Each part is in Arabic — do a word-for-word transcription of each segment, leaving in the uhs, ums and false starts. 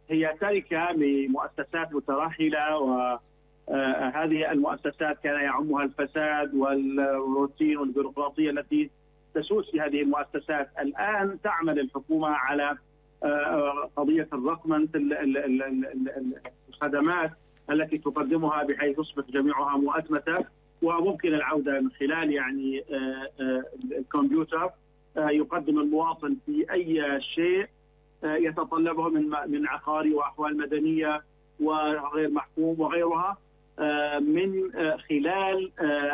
هي تركة لمؤسسات مترهلة، وهذه المؤسسات كان يعمها الفساد والروتين والبيروقراطية التي تسوس في هذه المؤسسات. الآن تعمل الحكومة على قضية الرقمنة الخدمات التي تقدمها بحيث تصبح جميعها مؤتمتة، وممكن العودة من خلال يعني الكمبيوتر يقدم المواطن في أي شيء يتطلبه من من عقاري وأحوال مدنية وغير محكوم وغيرها من خلال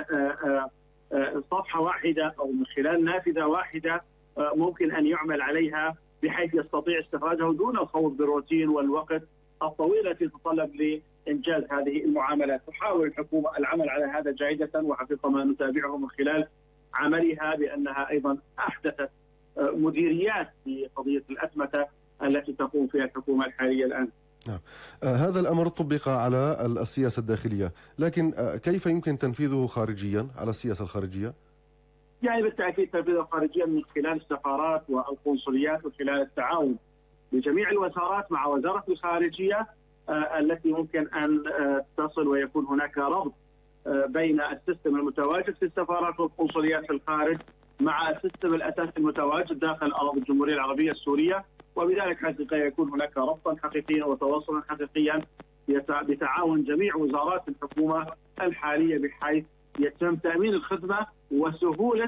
صفحة واحدة أو من خلال نافذة واحدة ممكن أن يعمل عليها بحيث يستطيع استخراجه دون الخوض بالروتين والوقت الطويل التي تتطلب لإنجاز هذه المعاملات. تحاول الحكومة العمل على هذا جيدة، وحقيقة ما نتابعه من خلال عملها بأنها أيضا أحدثت مديريات في قضية الأتمتة التي تقوم فيها الحكومة الحالية الآن. نعم. آه هذا الأمر طبق على السياسة الداخلية، لكن آه كيف يمكن تنفيذه خارجيا على السياسة الخارجية؟ يعني بالتأكيد تنفيذه خارجيا من خلال السفارات والقنصليات وخلال التعاون بجميع الوزارات مع وزارة الخارجية آه التي ممكن أن آه تصل ويكون هناك ربط آه بين السيستم المتواجد في السفارات والقنصليات في الخارج مع السيستم الأساسي المتواجد داخل أراضي الجمهورية العربية السورية، وبذلك حقيقة يكون هناك ربطا حقيقيا وتواصلا حقيقيا بتعاون جميع وزارات الحكومة الحالية بحيث يتم تأمين الخدمة وسهولة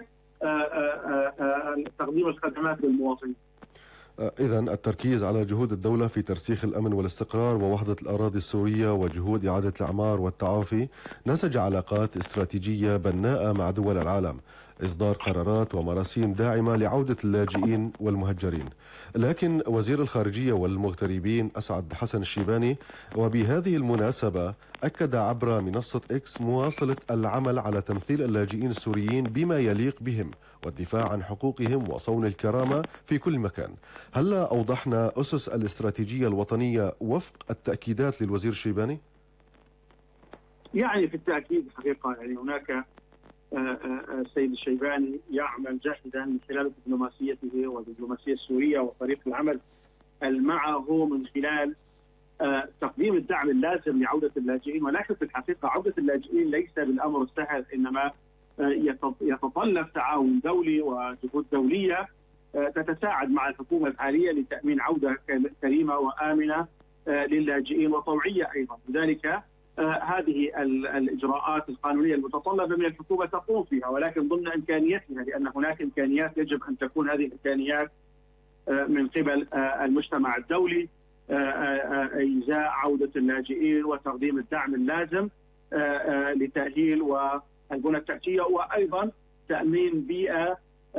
تقديم الخدمات للمواطنين. إذن التركيز على جهود الدولة في ترسيخ الأمن والاستقرار ووحدة الأراضي السورية وجهود إعادة الإعمار والتعافي نسج علاقات استراتيجية بناءة مع دول العالم، إصدار قرارات ومراسيم داعمة لعودة اللاجئين والمهجرين. لكن وزير الخارجية والمغتربين أسعد حسن الشيباني وبهذه المناسبة أكد عبر منصة إكس مواصلة العمل على تمثيل اللاجئين السوريين بما يليق بهم والدفاع عن حقوقهم وصون الكرامة في كل مكان. هل أوضحنا أسس الاستراتيجية الوطنية وفق التأكيدات للوزير الشيباني؟ يعني في التأكيد حقيقة يعني هناك السيد الشيباني يعمل جاهدا من خلال دبلوماسيته والدبلوماسية السورية وطريق العمل معه من خلال تقديم الدعم اللازم لعودة اللاجئين، ولكن في الحقيقة عودة اللاجئين ليس بالأمر السهل، إنما يتطلب تعاون دولي وجهود دولية تتساعد مع الحكومة الحالية لتأمين عودة كريمة وآمنة للاجئين وطوعية أيضا. لذلك آه هذه الإجراءات القانونية المتطلبة من الحكومة تقوم فيها، ولكن ضمن إمكانياتها، لأن هناك إمكانيات يجب أن تكون هذه الإمكانيات آه من قبل آه المجتمع الدولي إزاء عودة اللاجئين وتقديم الدعم اللازم لتأهيل والبنى التحتية، وأيضا تأمين بيئة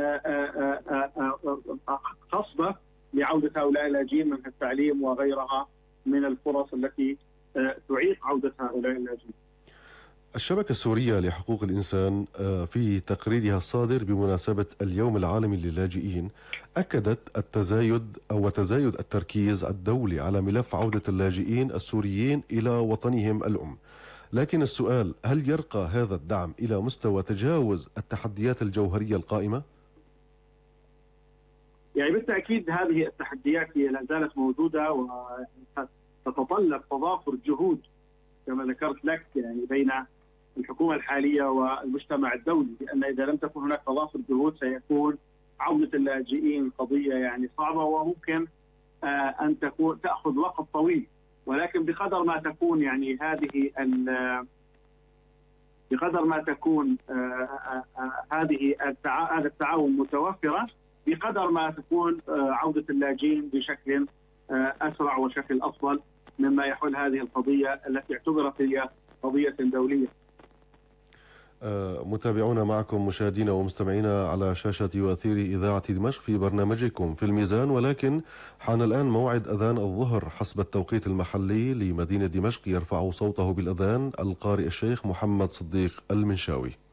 خصبة لعودة هؤلاء اللاجئين من التعليم وغيرها من الفرص التي تعيق عودة هؤلاء اللاجئين. الشبكة السورية لحقوق الإنسان في تقريرها الصادر بمناسبة اليوم العالمي للاجئين أكدت التزايد أو تزايد التركيز الدولي على ملف عودة اللاجئين السوريين إلى وطنهم الأم. لكن السؤال، هل يرقى هذا الدعم إلى مستوى تجاوز التحديات الجوهرية القائمة؟ يعني بالتأكيد هذه التحديات هي لا زالت موجودة وتتطلب تضافر جهود كما ذكرت لك يعني بين الحكومة الحالية والمجتمع الدولي، لأن إذا لم تكن هناك تضافر جهود سيكون عودة اللاجئين قضية يعني صعبة وممكن آه أن تكون تأخذ وقت طويل، ولكن بقدر ما تكون يعني هذه بقدر ما تكون آه آه آه هذه التع... هذا التعاون متوفرة، بقدر ما تكون آه عودة اللاجئين بشكل آه أسرع وشكل أفضل مما يحل هذه القضية التي اعتبرت هي قضية دولية. متابعونا معكم مشاهدينا ومستمعينا على شاشة وأثير إذاعة دمشق في برنامجكم في الميزان، ولكن حان الآن موعد أذان الظهر حسب التوقيت المحلي لمدينة دمشق. يرفع صوته بالأذان القارئ الشيخ محمد صديق المنشاوي.